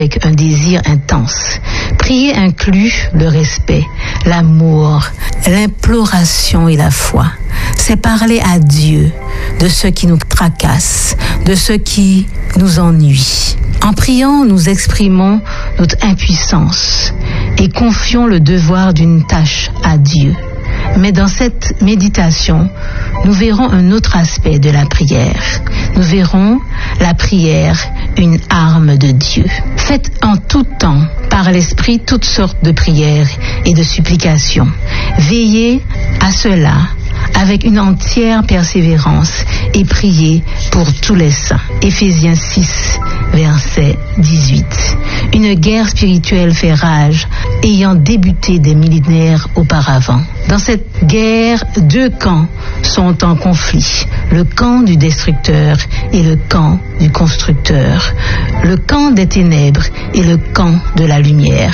avec un désir intense. Prier inclut le respect, l'amour, l'imploration et la foi. C'est parler à Dieu de ce qui nous tracasse, de ce qui nous ennuie. En priant, nous exprimons notre impuissance et confions le devoir d'une tâche à Dieu. Mais dans cette méditation, nous verrons un autre aspect de la prière. Nous verrons la prière, une arme de Dieu. Faites en tout temps, par l'Esprit, toutes sortes de prières et de supplications. Veillez à cela avec une entière persévérance et priez pour tous les saints. Éphésiens 6, verset 18. Une guerre spirituelle fait rage, ayant débuté des millénaires auparavant. Dans cette guerre, deux camps sont en conflit. Le camp du destructeur et le camp du constructeur. Le camp des ténèbres et le camp de la lumière.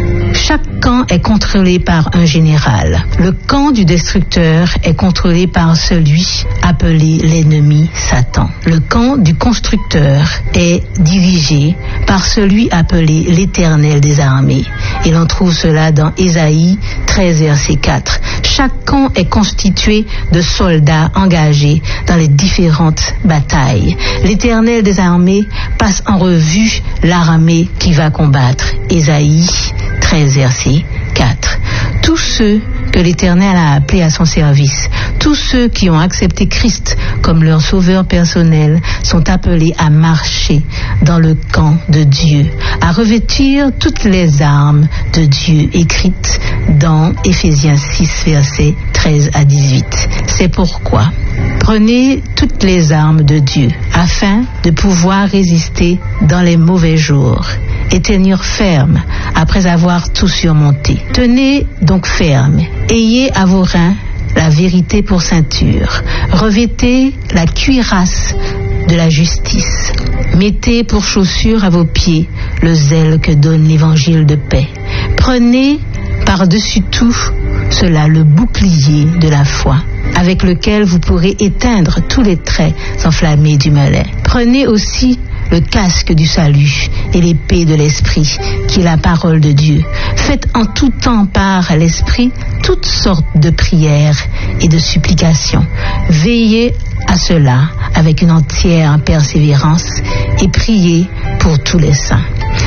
Chaque camp est contrôlé par un général. Le camp du destructeur est contrôlé par celui appelé l'ennemi Satan. Le camp du constructeur est dirigé par celui appelé l'Éternel des armées. Et l'on trouve cela dans Ésaïe 13, verset 4. Chaque camp est constitué de soldats engagés dans les différentes batailles. L'Éternel des armées passe en revue l'armée qui va combattre. Ésaïe 13, verset 4. Tous ceux que l'Éternel a appelés à son service, tous ceux qui ont accepté Christ comme leur sauveur personnel, sont appelés à marcher dans le camp de Dieu, à revêtir toutes les armes de Dieu écrites dans Éphésiens 6, versets 13 à 18. C'est pourquoi prenez toutes les armes de Dieu afin de pouvoir résister dans les mauvais jours et tenir ferme après avoir tout surmonté. Tenez donc ferme, ayez à vos reins la vérité pour ceinture, revêtez la cuirasse de la justice, mettez pour chaussure à vos pieds le zèle que donne l'évangile de paix. Prenez par-dessus tout cela le bouclier de la foi, avec lequel vous pourrez éteindre tous les traits enflammés du malin. Prenez aussi le casque du salut et l'épée de l'esprit, qui est la parole de Dieu. Faites en tout temps par l'esprit toutes sortes de prières et de supplications. Veillez à cela avec une entière persévérance et priez pour tous les saints.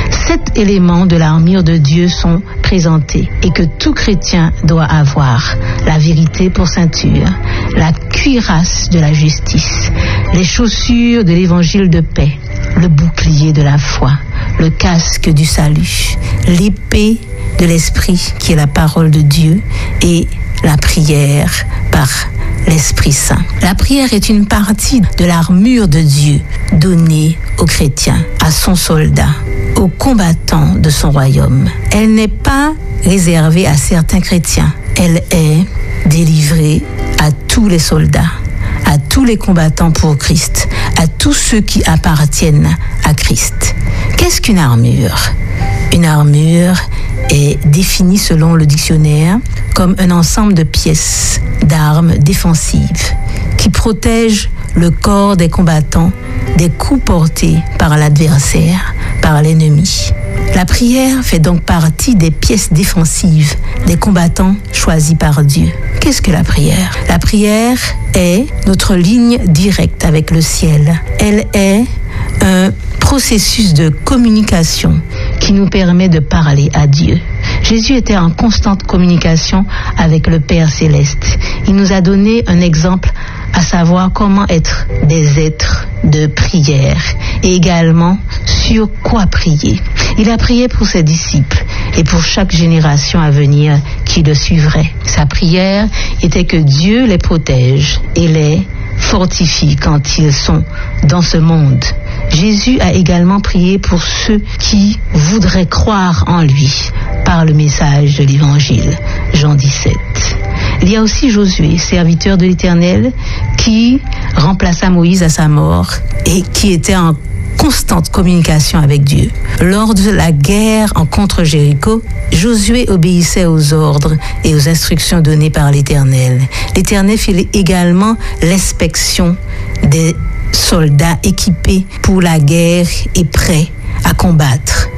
7 éléments de l'armure de Dieu sont présentés et que tout chrétien doit avoir. La vérité pour ceinture, la cuirasse de la justice, les chaussures de l'évangile de paix, le bouclier de la foi, le casque du salut, l'épée de l'esprit qui est la parole de Dieu et la prière par l'Esprit Saint. La prière est une partie de l'armure de Dieu donnée aux chrétiens, à son soldat, aux combattants de son royaume. Elle n'est pas réservée à certains chrétiens. Elle est délivrée à tous les soldats, à tous les combattants pour Christ, à tous ceux qui appartiennent à Christ. Qu'est-ce qu'une armure? Une armure est définie selon le dictionnaire comme un ensemble de pièces d'armes défensives qui protègent le corps des combattants des coups portés par l'adversaire, par l'ennemi. La prière fait donc partie des pièces défensives des combattants choisis par Dieu. Qu'est-ce que la prière? La prière est notre ligne directe avec le ciel. Elle est un processus de communication qui nous permet de parler à Dieu. Jésus était en constante communication avec le Père Céleste. Il nous a donné un exemple, à savoir comment être des êtres de prière et également sur quoi prier. Il a prié pour ses disciples et pour chaque génération à venir qui le suivrait. Sa prière était que Dieu les protège et les fortifie quand ils sont dans ce monde. Jésus a également prié pour ceux qui voudraient croire en lui par le message de l'Évangile. Jean 17. Il y a aussi Josué, serviteur de l'Éternel, qui remplaça Moïse à sa mort et qui était en constante communication avec Dieu. Lors de la guerre en contre Jéricho, Josué obéissait aux ordres et aux instructions données par l'Éternel. L'Éternel fit également l'inspection des soldats équipés pour la guerre et prêts à combattre.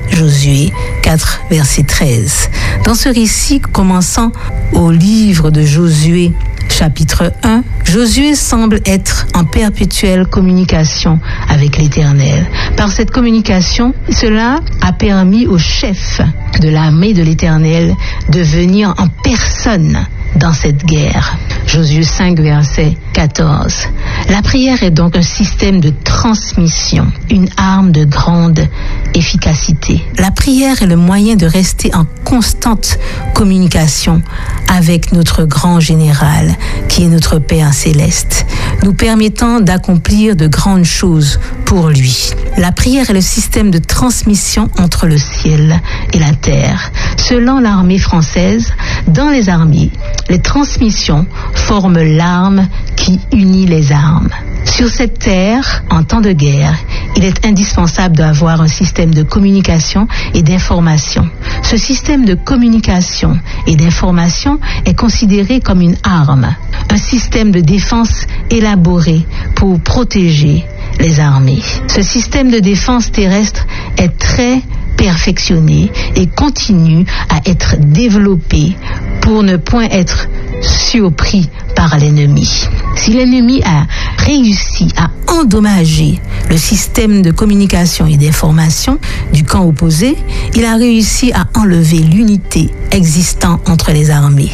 Josué 4, verset 13. Dans ce récit, commençant au livre de Josué, chapitre 1, Josué semble être en perpétuelle communication avec l'Éternel. Par cette communication, cela a permis au chef de l'armée de l'Éternel de venir en personne dans cette guerre. Josué 5, verset 14. La prière est donc un système de transmission, une arme de grande efficacité. La prière est le moyen de rester en constante communication avec notre grand général, qui est notre Père céleste, nous permettant d'accomplir de grandes choses pour lui. La prière est le système de transmission entre le ciel et la terre. Selon l'armée française, dans les armées, les transmissions forment l'arme qui unit les armes. Sur cette terre, en temps de guerre, il est indispensable d'avoir un système de communication et d'information. Ce système de communication et d'information est considéré comme une arme, un système de défense élaboré pour protéger les armées. Ce système de défense terrestre est très perfectionné et continue à être développé pour ne point être surpris par l'ennemi. Si l'ennemi a réussi à endommager le système de communication et d'information du camp opposé, il a réussi à enlever l'unité existant entre les armées.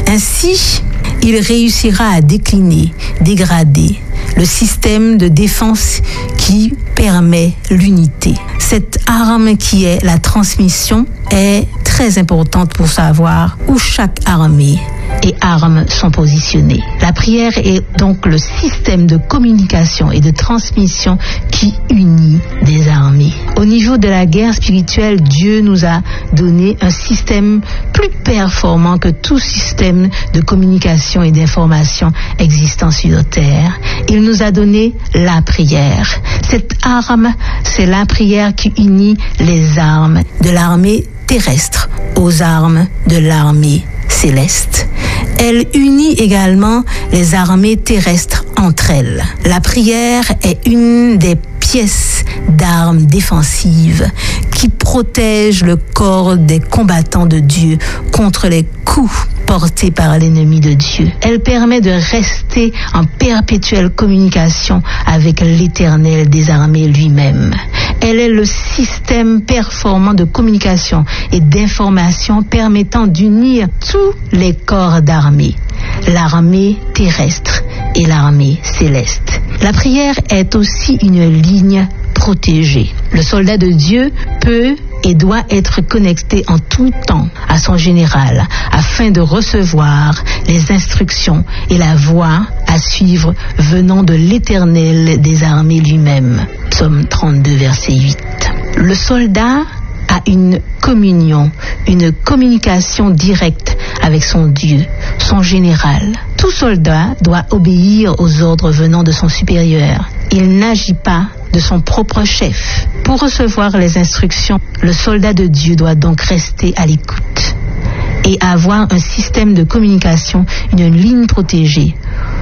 Ainsi, il réussira à décliner, dégrader le système de défense qui permet l'unité. Cette arme qui est la transmission est très importante pour savoir où chaque armée et armes sont positionnées. La prière est donc le système de communication et de transmission qui unit des armées. Au niveau de la guerre spirituelle, Dieu nous a donné un système plus performant que tout système de communication et d'information existant sur la terre. Il nous a donné la prière. Cette arme, c'est la prière qui unit les armes de l'armée terrestre aux armes de l'armée céleste. Elle unit également les armées terrestres entre elles. La prière est une des pièces d'armes défensives qui protège le corps des combattants de Dieu contre les coups portés par l'ennemi de Dieu. Elle permet de rester en perpétuelle communication avec l'Éternel des armées lui-même. Elle est le système performant de communication et d'information permettant d'unir tous les corps d'armée, l'armée terrestre et l'armée céleste. La prière est aussi une ligne protégée. Le soldat de Dieu peut et doit être connecté en tout temps à son général afin de recevoir les instructions et la voie à suivre venant de l'Éternel des armées lui-même. Psaume 32, verset 8. Le soldat a une communion, une communication directe avec son Dieu, son général. Tout soldat doit obéir aux ordres venant de son supérieur. Il n'agit pas de son propre chef. Pour recevoir les instructions, le soldat de Dieu doit donc rester à l'écoute et avoir un système de communication, une ligne protégée,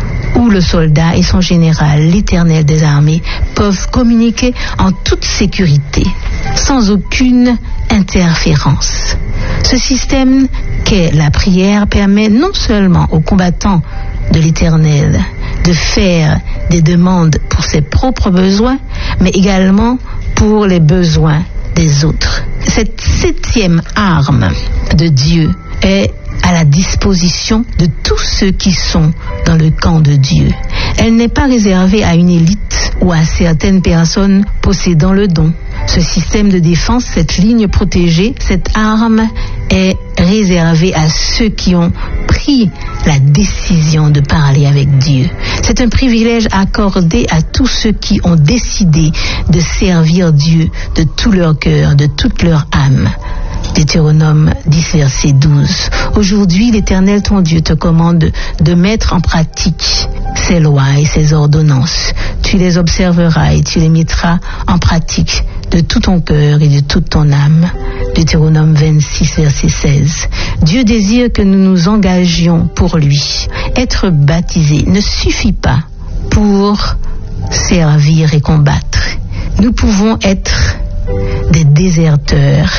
où le soldat et son général, l'Éternel des armées, peuvent communiquer en toute sécurité, sans aucune interférence. Ce système qu'est la prière permet non seulement aux combattants de l'Éternel de faire des demandes pour ses propres besoins, mais également pour les besoins des autres. Cette 7e arme de Dieu est à la disposition de tous ceux qui sont dans le camp de Dieu. Elle n'est pas réservée à une élite ou à certaines personnes possédant le don. Ce système de défense, cette ligne protégée, cette arme est réservée à ceux qui ont pris la décision de parler avec Dieu. C'est un privilège accordé à tous ceux qui ont décidé de servir Dieu de tout leur cœur, de toute leur âme. Deutéronome 10, verset 12. Aujourd'hui, l'Éternel, ton Dieu, te commande de mettre en pratique ses lois et ses ordonnances. Tu les observeras et tu les mettras en pratique de tout ton cœur et de toute ton âme. Deutéronome 26, verset 16. Dieu désire que nous nous engagions pour lui. Être baptisé ne suffit pas pour servir et combattre. Nous pouvons être des déserteurs